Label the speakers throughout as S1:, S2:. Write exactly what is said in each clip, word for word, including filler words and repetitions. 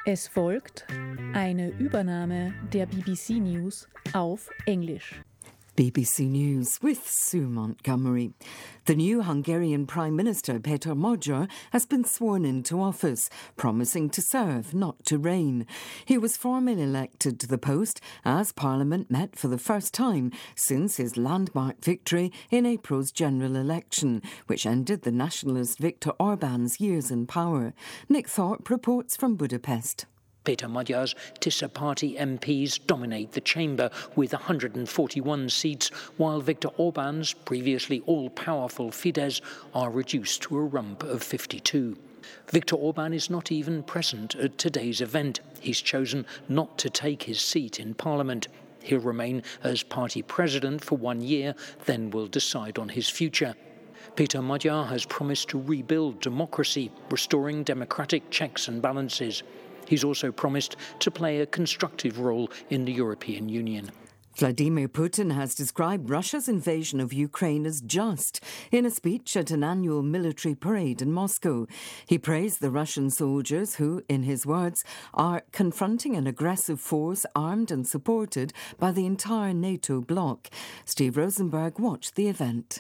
S1: Es folgt eine Übernahme der B B C News auf Englisch.
S2: B B C News with Sue Montgomery. The new Hungarian Prime Minister Peter Magyar has been sworn into office, promising to serve, not to reign. He was formally elected to the post as Parliament met for the first time since his landmark victory in April's general election, which ended the nationalist Viktor Orbán's years in power. Nick Thorpe reports from Budapest.
S3: Peter Magyar's Tisza party M Ps dominate the chamber with one hundred forty-one seats, while Viktor Orbán's previously all-powerful Fidesz are reduced to a rump of fifty-two. Viktor Orbán is not even present at today's event. He's chosen not to take his seat in Parliament. He'll remain as party president for one year, then will decide on his future. Peter Magyar has promised to rebuild democracy, restoring democratic checks and balances. He's also promised to play a constructive role in the European Union.
S2: Vladimir Putin has described Russia's invasion of Ukraine as just in a speech at an annual military parade in Moscow. He praised the Russian soldiers who, in his words, are confronting an aggressive force armed and supported by the entire NATO bloc. Steve Rosenberg watched the event.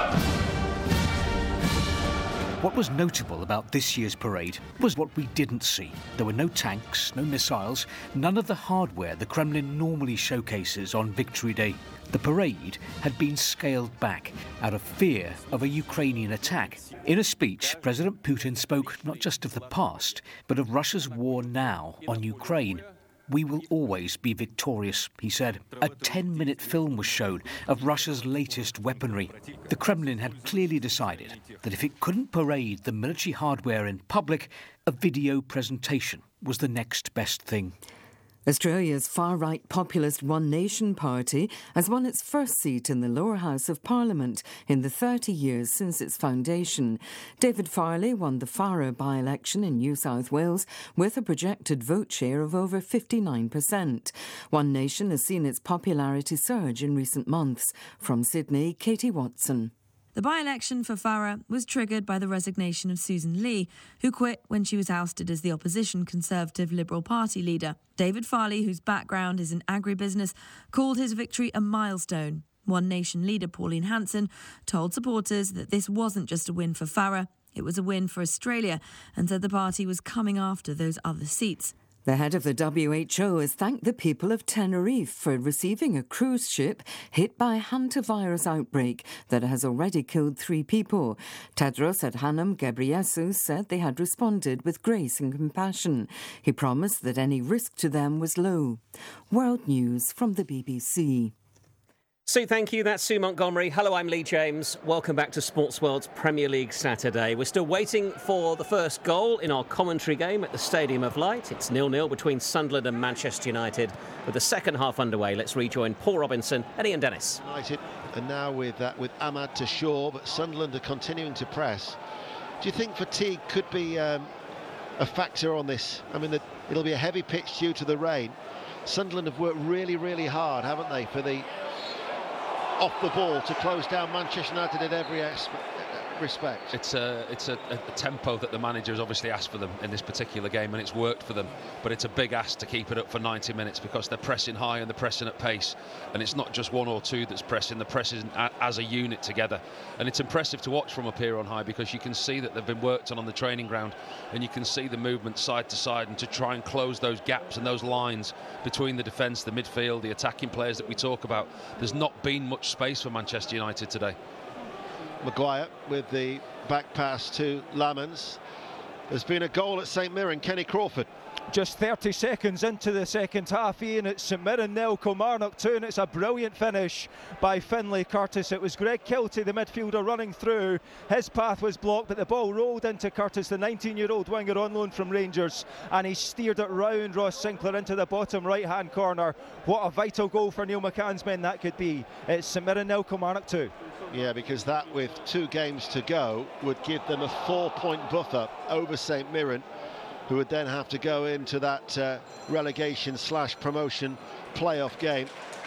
S4: What was notable about this year's parade was what we didn't see. There were no tanks, no missiles, none of the hardware the Kremlin normally showcases on Victory Day. The parade had been scaled back out of fear of a Ukrainian attack. In a speech, President Putin spoke not just of the past, but of Russia's war now on Ukraine. We will always be victorious, he said. A ten-minute film was shown of Russia's latest weaponry. The Kremlin had clearly decided that if it couldn't parade the military hardware in public, a video presentation was the next best thing.
S2: Australia's far-right populist One Nation party has won its first seat in the lower house of Parliament in the thirty years since its foundation. David Farley won the Farrer by-election in New South Wales with a projected vote share of over fifty-nine percent. One Nation has seen its popularity surge in recent months. From Sydney, Katie Watson.
S5: The by-election for Farrer was triggered by the resignation of Susan Lee, who quit when she was ousted as the opposition Conservative Liberal Party leader. David Farley, whose background is in agribusiness, called his victory a milestone. One Nation leader Pauline Hanson told supporters that this wasn't just a win for Farrer, it was a win for Australia, and said the party was coming after those other seats.
S2: The head of the W H O has thanked the people of Tenerife for receiving a cruise ship hit by a hantavirus outbreak that has already killed three people. Tedros Adhanom Ghebreyesus said they had responded with grace and compassion. He promised that any risk to them was low. World News from the B B C.
S6: Sue, thank you. That's Sue Montgomery. Hello, I'm Lee James. Welcome back to Sports World's Premier League Saturday. We're still waiting for the first goal in our commentary game at the Stadium of Light. It's nil nil between Sunderland and Manchester United. With the second half underway, let's rejoin Paul Robinson and Ian Dennis.
S7: United, and now with that, with Ahmad to Shaw, but Sunderland are continuing to press. Do you think fatigue could be um, a factor on this? I mean, the, it'll be a heavy pitch due to the rain. Sunderland have worked really, really hard, haven't they, for the off the ball to close down Manchester United in every respect.
S8: It's a it's a, a tempo that the manager has obviously asked for them in this particular game, and it's worked for them. But it's a big ask to keep it up for ninety minutes because they're pressing high and they're pressing at pace, and it's not just one or two that's pressing. They're pressing as a unit together, and it's impressive to watch from up here on high because you can see that they've been worked on on the training ground, and you can see the movement side to side and to try and close those gaps and those lines between the defence, the midfield, the attacking players that we talk about. There's not been much space for Manchester United today.
S7: Maguire with the back pass to Lamans. There's been a goal at St Mirren. Kenny Crawford.
S9: Just thirty seconds into the second half, Ian, it's St Mirren nil, Kilmarnock two, and it's a brilliant finish by Finlay Curtis. It was Greg Kiltie, the midfielder, running through. His path was blocked, but the ball rolled into Curtis, the nineteen-year-old winger on loan from Rangers, and he steered it round Ross Sinclair into the bottom right-hand corner. What a vital goal for Neil McCann's men that could be. It's St Mirren nil, Kilmarnock two.
S7: Yeah, because that, with two games to go, would give them a four-point buffer over St Mirren, who would then have to go into that uh, relegation slash promotion playoff game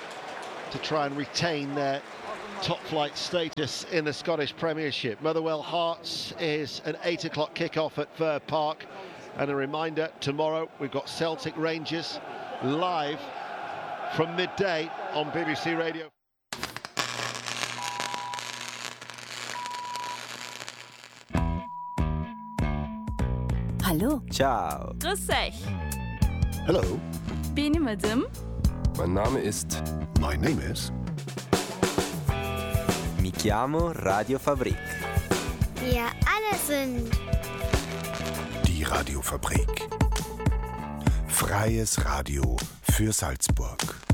S7: to try and retain their top-flight status in the Scottish Premiership. Motherwell Hearts is an eight o'clock kick-off at Fir Park. And a reminder, tomorrow we've got Celtic Rangers live from midday on B B C Radio.
S10: Hallo.
S11: Ciao.
S10: Grüß euch.
S11: Hello.
S10: Bin ich Madame?
S11: Mein Name ist...
S12: My name is...
S11: Mi chiamo Radio Fabrik.
S13: Wir alle sind...
S12: Die Radiofabrik. Freies Radio für Salzburg.